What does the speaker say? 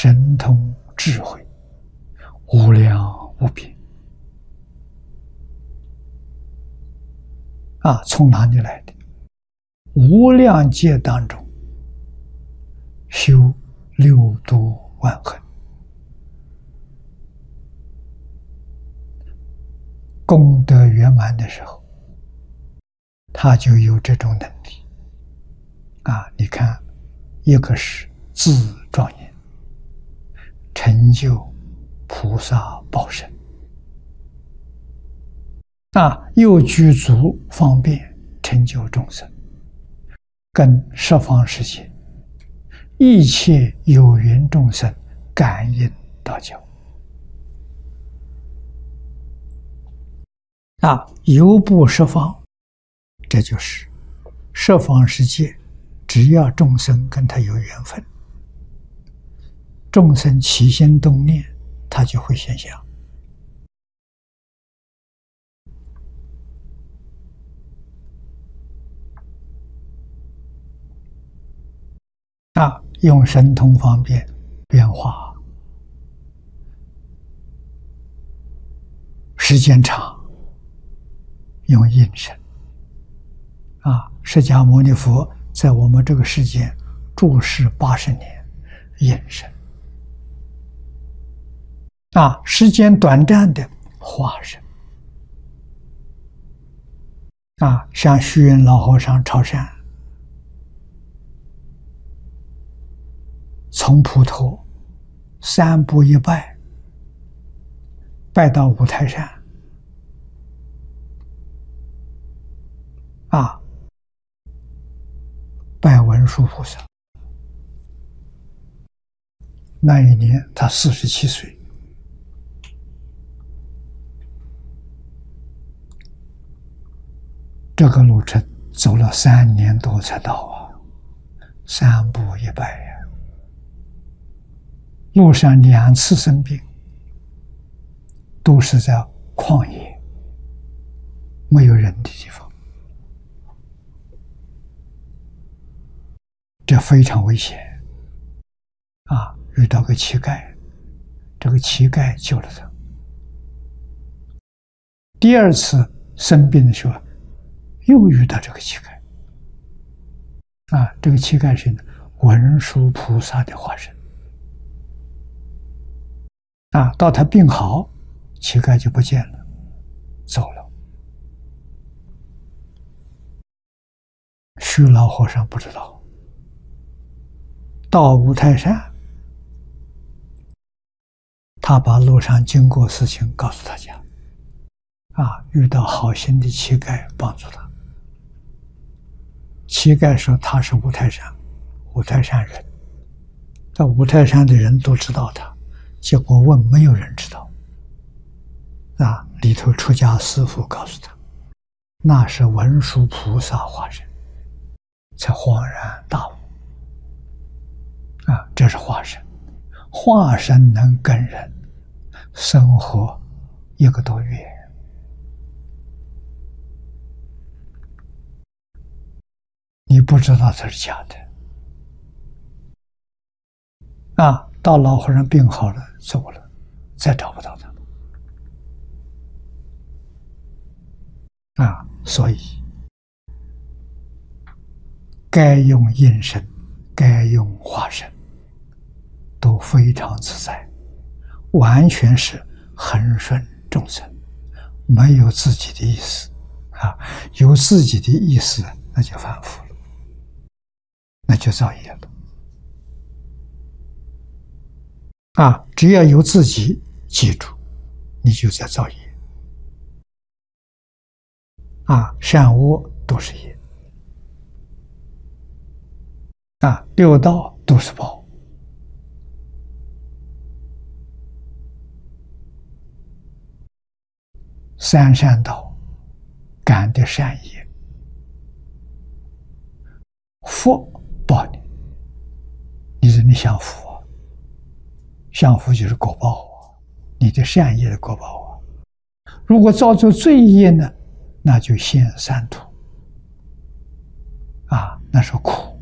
神通智慧，无量无边。从哪里来的？无量劫当中修六度万恒，功德圆满的时候，他就有这种能力。你看，一个是自庄严，成就菩萨报身，又具足方便，成就众生，跟十方世界一切有缘众生感应道交。游步十方，这就是十方世界，只要众生跟他有缘分，众生起心动念，他就会现象。用神通方便变化，时间长，用应身。释迦牟尼佛在我们这个世界住世80年，应身。时间短暂的化身。像虚云老和尚朝山，从普陀3步一拜，拜到五台山，拜文殊菩萨。那一年他47岁，这个路程走了3年多才到3步一拜呀。路上2次生病，都是在旷野，没有人的地方，这非常危险。遇到个乞丐，这个乞丐救了他。第2次生病的时候，又遇到这个乞丐。这个乞丐是文殊菩萨的化身。到他病好，乞丐就不见了，走了。虚老和尚不知道，到五台山，他把路上经过事情告诉大家。遇到好心的乞丐帮助他。乞丐说他是五台山人，在五台山的人都知道他。结果问没有人知道。里头出家师父告诉他，那是文殊菩萨化身，才恍然大悟。这是化身，化身能跟人生活1个多月。你不知道这是假的。到老和尚病好了，走了，再找不到他。所以该用应身，该用化身，都非常自在，完全是恒顺众生，没有自己的意思。有自己的意思，那就反复了，那就造业了。只要有自己记住，你就在造业。善恶都是业。六道都是报。三善道感的善业，福报你说你享福享福就是果报你的善业的果报如果造作罪业呢，那就现三途那是苦。